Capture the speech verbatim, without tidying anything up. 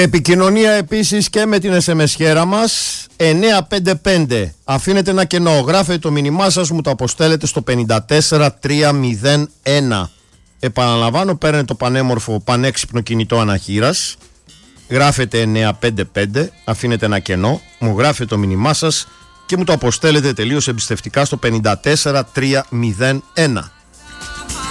Επικοινωνία επίσης και με την ες εμ ες χέρα μας εννιά πέντε πέντε. Αφήνετε ένα κενό, γράφετε το μήνυμά σας, μου το αποστέλλετε στο πενήντα τέσσερα τριακόσια ένα. Επαναλαμβάνω, παίρνετε το πανέμορφο πανέξυπνο κινητό αναχείρας, γράφετε εννιά πέντε πέντε, αφήνετε ένα κενό, μου γράφετε το μήνυμά σας και μου το αποστέλλετε τελείως εμπιστευτικά στο πενήντα τέσσερα τριακόσια ένα.